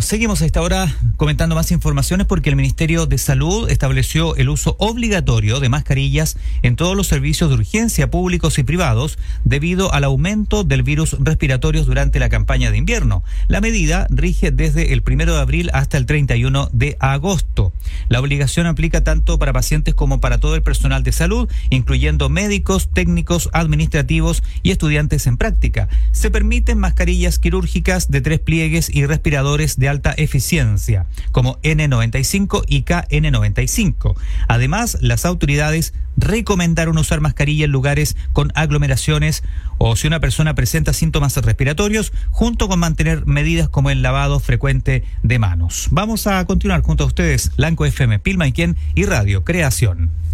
seguimos a esta hora comentando más informaciones porque el Ministerio de Salud estableció el uso obligatorio de mascarillas en todos los servicios de urgencia públicos y privados debido al aumento del virus respiratorio durante la campaña de invierno. La medida rige desde el 1 de abril hasta el 31 de agosto. La obligación aplica tanto para pacientes como para todo el personal de salud, incluyendo médicos, técnicos, administrativos y estudiantes en práctica. Se permiten mascarillas quirúrgicas de 3 pliegues y respiradores de alta eficiencia, como N95 y KN95. Además, las autoridades recomendaron usar mascarilla en lugares con aglomeraciones o si una persona presenta síntomas respiratorios, junto con mantener medidas como el lavado frecuente de manos. Vamos a continuar junto a ustedes, Lanco FM, Pilmaiquén y Radio Creación.